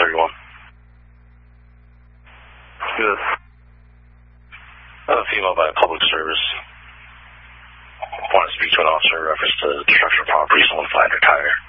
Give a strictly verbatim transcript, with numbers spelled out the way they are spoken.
thirty-one. Yes. Uh, female by public service. I want to speak to an officer in reference to destruction of property. Someone flattened her tire.